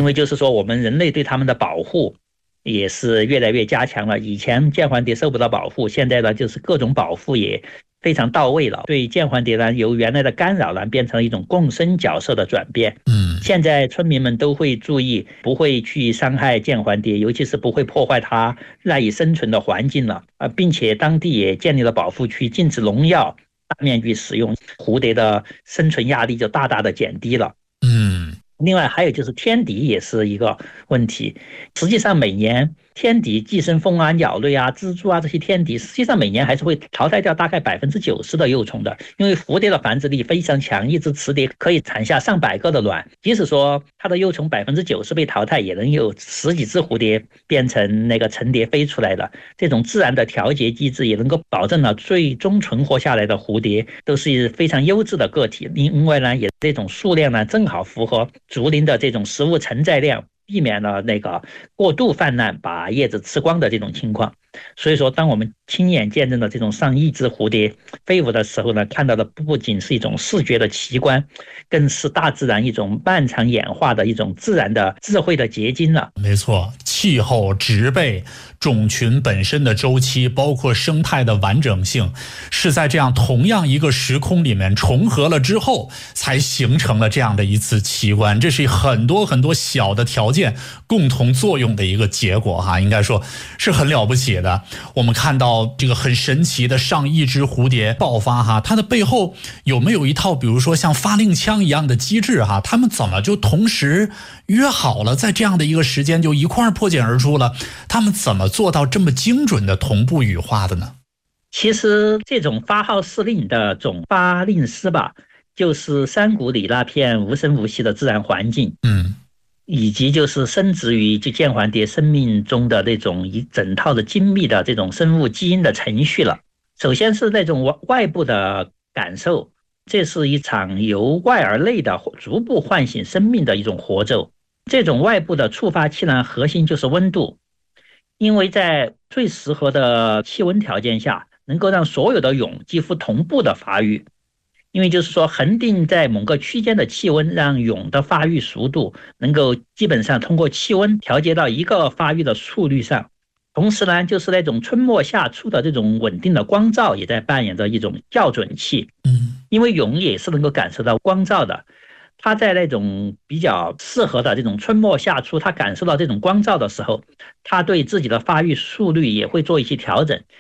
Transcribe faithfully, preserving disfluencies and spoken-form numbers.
为就是说我们人类对它们的保护也是越来越加强了。以前犍环蝶受不到保护，现在呢就是各种保护也非常到位了。对犍环蝶呢，由原来的干扰呢变成了一种共生角色的转变。 嗯， 现在村民们都会注意，不会去伤害犍环蝶，尤其是不会破坏它赖以生存的环境了啊，并且当地也建立了保护区，禁止农药大面积使用，蝴蝶的生存压力就大大的减低了。 嗯， 另外还有就是天敌也是一个问题。实际上每年天敌寄生蜂啊、鸟类啊、蜘蛛啊这些天敌，实际上每年还是会淘汰掉大概百分之九十的幼虫的。因为蝴蝶的繁殖力非常强，一只雌蝶可以产下上百个的卵，即使说它的幼虫百分之九十被淘汰，也能有十几只蝴蝶变成那个成蝶飞出来的。这种自然的调节机制也能够保证了最终存活下来的蝴蝶都是非常优质的个体。另外呢，也这种数量呢正好符合竹林的这种食物承载量，避免了那个过度泛滥把叶子吃光的这种情况。所以说当我们亲眼见证了这种上亿只蝴蝶飞舞的时候呢，看到的不仅是一种视觉的奇观，更是大自然一种漫长演化的一种自然的智慧的结晶了。 没错，气候、植被、种群本身的周期，包括生态的完整性，是在这样同样一个时空里面重合了之后，才形成了这样的一次奇观。这是很多很多小的条件共同作用的一个结果哈，应该说是很了不起的。我们看到这个很神奇的上亿只蝴蝶爆发哈，它的背后有没有一套比如说像发令枪一样的机制哈？他们怎么就同时约好了在这样的一个时间就一块破茧而出了？他们怎么做到这么精准的同步羽化的呢？ 其实这种发号施令的总发令师吧，就是山谷里那片无声无息的自然环境， 嗯， 以及就是深植于就犍环蝶生命中的那种一整套的精密的这种生物基因的程序了。首先是那种外部的感受，这是一场由外而内的逐步唤醒生命的一种活奏。这种外部的触发器呢，核心就是温度，因为在最适合的气温条件下，能够让所有的蛹几乎同步的发育。因为就是说恒定在某个区间的气温，让蛹的发育速度能够基本上通过气温调节到一个发育的速率上。同时呢，就是那种春末夏初的这种稳定的光照也在扮演着一种校准器。 嗯， 因为蛹也是能够感受到光照的，它在那种比较适合的这种春末夏初，它感受到这种光照的时候，它对自己的发育速率也会做一些调整。